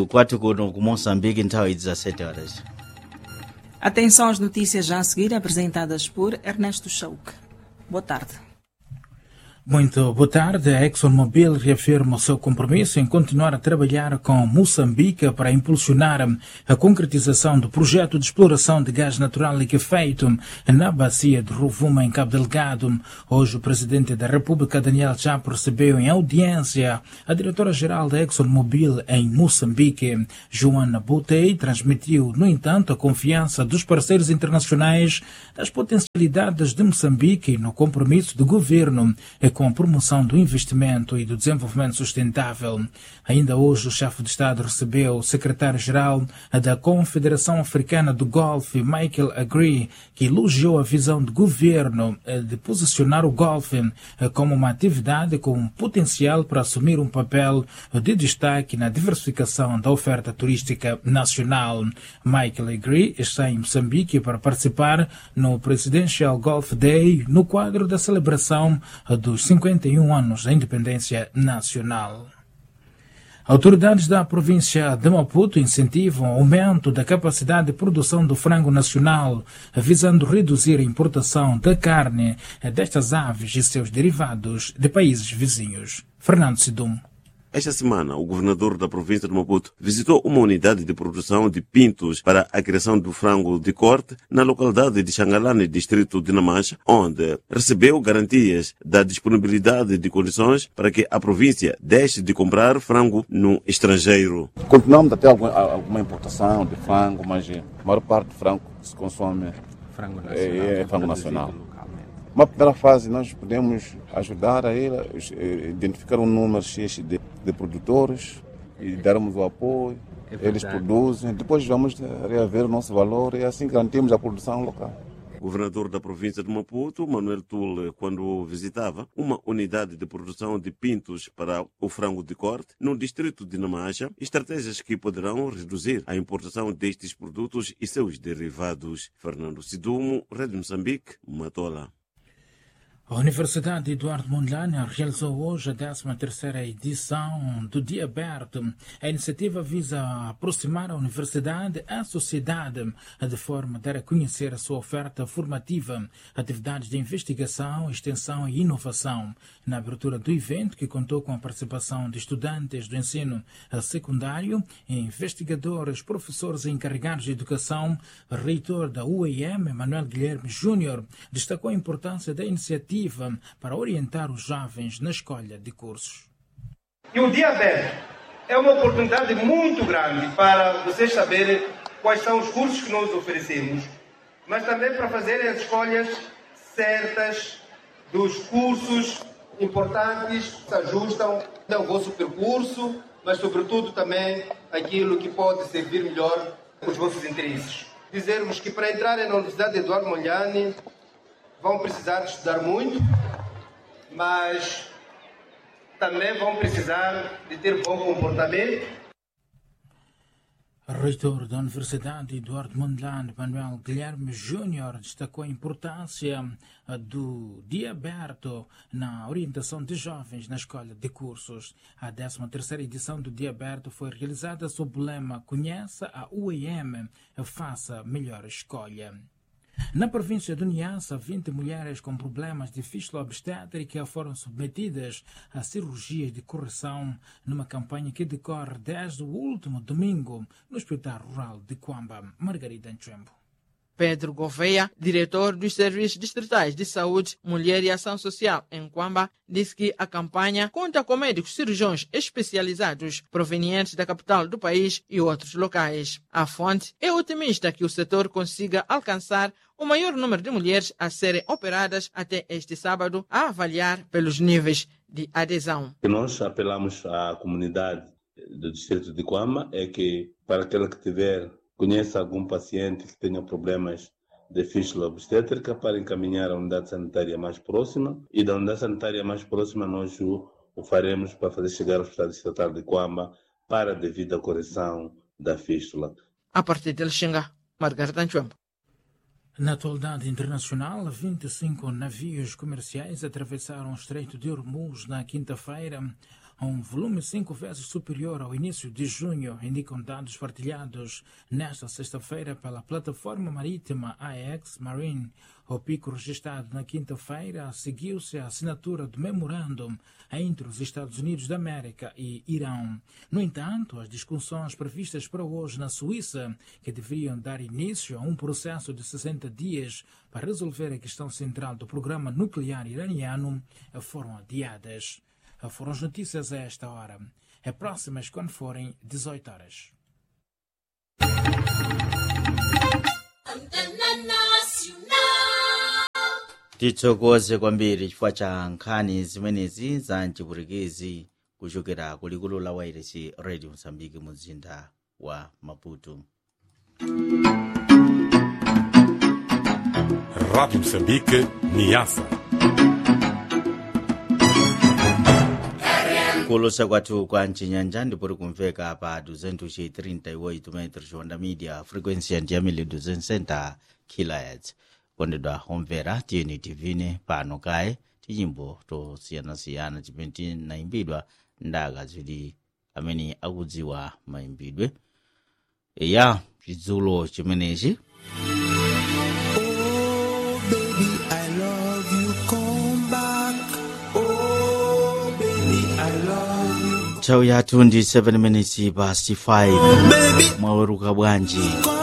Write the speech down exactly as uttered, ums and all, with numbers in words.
quatro com Moçambique então às dezessete horas. Atenção às notícias já a seguir, apresentadas por Ernesto Chauk. Boa tarde. Muito boa tarde. A ExxonMobil reafirma o seu compromisso em continuar a trabalhar com Moçambique para impulsionar a concretização do projeto de exploração de gás natural liquefeito na bacia de Rovuma, em Cabo Delgado. Hoje, o presidente da República, Daniel Chapo, recebeu em audiência a diretora-geral da ExxonMobil em Moçambique. Joana Botei transmitiu, no entanto, a confiança dos parceiros internacionais nas potencialidades de Moçambique e no compromisso do governo com a promoção do investimento e do desenvolvimento sustentável. Ainda hoje, o chefe de Estado recebeu o secretário-geral da Confederação Africana do Golfe, Michael Agree, que elogiou a visão do governo de posicionar o golfe como uma atividade com um potencial para assumir um papel de destaque na diversificação da oferta turística nacional. Michael Agree está em Moçambique para participar no Presidential Golf Day no quadro da celebração dos cinquenta e um anos da independência nacional. Autoridades da província de Maputo incentivam o aumento da capacidade de produção do frango nacional, visando reduzir a importação da carne destas aves e seus derivados de países vizinhos. Fernando Sidum. Esta semana, o governador da província de Maputo visitou uma unidade de produção de pintos para a criação do frango de corte na localidade de Xangalane, distrito de Namancha, onde recebeu garantias da disponibilidade de condições para que a província deixe de comprar frango no estrangeiro. Continuamos a ter alguma, alguma importação de frango, mas a maior parte do frango que se consome frango nacional, é, é frango nacional. Uma primeira fase, nós podemos ajudar a ele, a identificar um número X de, de produtores e darmos o apoio, é eles produzem, depois vamos reaver o nosso valor e assim garantimos a produção local. O governador da província de Maputo, Manuel Tule, quando visitava uma unidade de produção de pintos para o frango de corte no distrito de Namancha, estratégias que poderão reduzir a importação destes produtos e seus derivados. Fernando Sidumo, Rede Moçambique, Matola. A Universidade Eduardo Mondlane realizou hoje a décima terceira edição do Dia Aberto. A iniciativa visa aproximar a universidade à sociedade, de forma a dar a conhecer a sua oferta formativa, atividades de investigação, extensão e inovação. Na abertura do evento, que contou com a participação de estudantes do ensino secundário, investigadores, professores e encarregados de educação, o reitor da U E M, Manuel Guilherme Júnior, destacou a importância da iniciativa para orientar os jovens na escolha de cursos. E o Dia Aberto é uma oportunidade muito grande para vocês saberem quais são os cursos que nós oferecemos, mas também para fazerem as escolhas certas dos cursos importantes que se ajustam ao vosso percurso, mas sobretudo também aquilo que pode servir melhor os vossos interesses. Dizermos que para entrarem na Universidade Eduardo Mondlane vão precisar de estudar muito, mas também vão precisar de ter bom comportamento. O reitor da Universidade Eduardo Mondlane, Manuel Guilherme Júnior, destacou a importância do Dia Aberto na orientação de jovens na escolha de cursos. A décima terceira edição do Dia Aberto foi realizada sob o lema Conheça a U E M, faça melhor escolha. Na província de Niassa, vinte mulheres com problemas de fístula obstétrica foram submetidas a cirurgias de correção numa campanha que decorre desde o último domingo no Hospital Rural de Quamba. Margarida Nchembo. Pedro Gouveia, diretor dos Serviços Distritais de Saúde, Mulher e Ação Social em Quamba, disse que a campanha conta com médicos cirurgiões especializados provenientes da capital do país e outros locais. A fonte é otimista que o setor consiga alcançar o maior número de mulheres a serem operadas até este sábado, a avaliar pelos níveis de adesão. O que nós apelamos à comunidade do distrito de Quamba é que, para aquele que tiver conhece algum paciente que tenha problemas de fístula obstétrica, para encaminhar a unidade sanitária mais próxima, e da unidade sanitária mais próxima nós o, o faremos para fazer chegar ao Hospital Distrital de Quamba para a devida correção da fístula. A partir de Lixinga, Margarida Nchembo. Na atualidade internacional, vinte e cinco navios comerciais atravessaram o Estreito de Hormuz na quinta-feira, um volume cinco vezes superior ao início de junho, indicam dados partilhados nesta sexta-feira pela plataforma marítima A X Marine. O pico registrado na quinta-feira seguiu-se a assinatura do memorândum entre os Estados Unidos da América e Irão. No entanto, as discussões previstas para hoje na Suíça, que deveriam dar início a um processo de sessenta dias para resolver a questão central do programa nuclear iraniano, foram adiadas. Foram as notícias a esta hora. É próximas quando forem dezoito horas. tithokoze kwambiri chifukwa cha nkhani zimenezi za mchipwitikizi kuchokera kulikulu la wailesi Radio Msambiki mu mzinda wa Maputo. Radio Msambiki Niassa. Kulusa kwathu kwa mchinyanja ndipo kumveka pa duzentos e trinta e oito metros onda media frequência ya mil duzentos e sessenta kilohertz. Kondedwa homvera tiyeni tivine pano kaye tinyimbo tosiyanasiyana chimene naimbidwa ndaka zili amene akudziwa maimbidwe ya chidzulo chimenechi. Oh baby I love you, come back. Oh baby I love you. Nthawi yathu ndi seven minutes past five. Mwaweruka bwanji.